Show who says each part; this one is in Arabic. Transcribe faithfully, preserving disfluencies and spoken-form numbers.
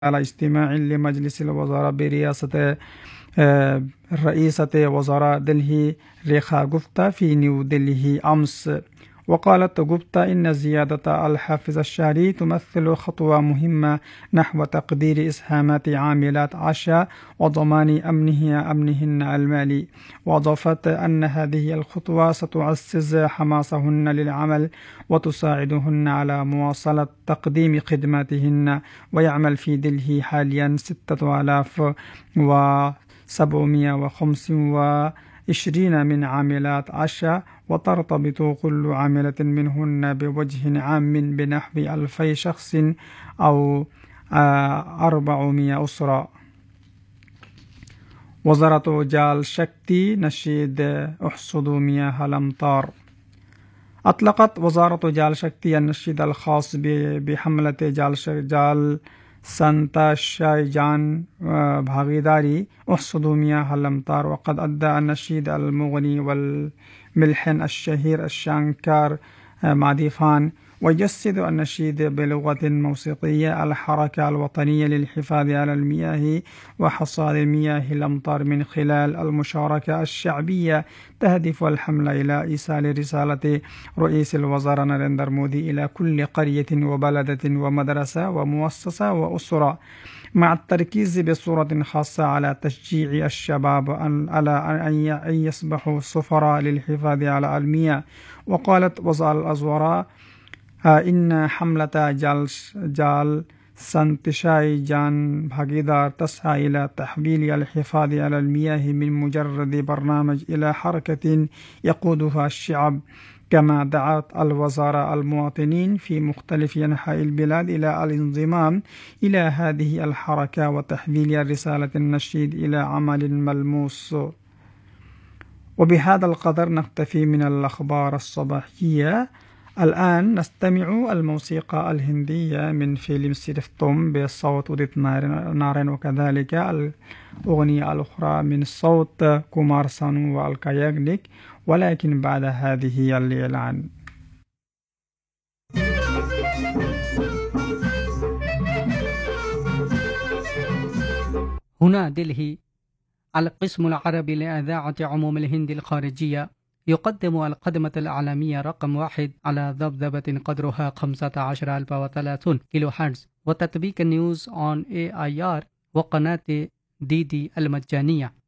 Speaker 1: على اجتماع لمجلس الوزراء برئاسة آه، رئيسة وزراء دلهي ريخا غوبتا في نيو دلهي أمس. وقالت غوبتا إن زيادة الحافز الشهري تمثل خطوة مهمة نحو تقدير إسهامات عاملات عشا وضمان أمنه أمنهن المالي. وأضافت أن هذه الخطوة ستعزز حماسهن للعمل وتساعدهن على مواصلة تقديم خدماتهن. ويعمل في دلهي حاليا ستة آلاف وسبعمائة وخمسة وعشرين من عاملات عشا، وترتبط كل عاملة منهن بوجه عام بنحو ألفي شخص أو أربعمائة أسرة. وزارة جال شكتي نشيد احصد مياه الأمطار. أطلقت وزارة جال شكتي النشيد الخاص بحملة جال جال سانتا شايجان بهاغيداري احصد مياه الأمطار. وقد أدى النشيد المغني والملحن الشهير الشانكار ماديفان، ويجسد النشيد بلغة موسيقية الحركة الوطنية للحفاظ على المياه وحصاد مياه الأمطار من خلال المشاركة الشعبية. تهدف الحملة إلى إيصال رسالة رئيس الوزراء ناريندر مودي إلى كل قرية وبلدة ومدرسة ومؤسسة وأسرة، مع التركيز بصورة خاصة على تشجيع الشباب على أن يصبحوا سفراء للحفاظ على المياه. وقالت وزارة الوزراء إن حملة جال جال سانتشاي جان بهاغيدار تسعى إلى تحويل الحفاظ على المياه من مجرد برنامج إلى حركة يقودها الشعب. كما دعت الوزارة المواطنين في مختلف أنحاء البلاد إلى الانضمام إلى هذه الحركة وتحويل رسالة النشيد إلى عمل ملموس. وبهذا القدر نكتفي من الأخبار الصباحية. الآن نستمع الموسيقى الهندية من فيلم سيرفتوم بصوت أوديت نارين، وكذلك الأغنية الأخرى من صوت كومار سانو والكاياغنيك، ولكن بعد هذه الإعلان.
Speaker 2: هنا دلهي، القسم العربي لإذاعة عموم الهند الخارجية يقدم القدمة الإعلامية رقم واحد على ذبذبة قدرها خمسة عشر ألف وثلاثون كيلو هرتز، وتطبيق النيوز أون إيه آي آر وقناة دي دي المجانية.